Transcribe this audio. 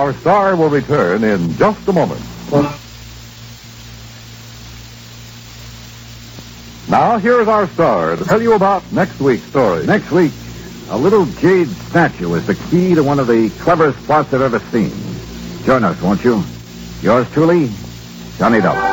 Our star will return in just a moment. Now, here's our star to tell you about next week's story. Next week, a little jade statue is the key to one of the cleverest plots I've ever seen. Join us, won't you? Yours truly, Johnny Dollar.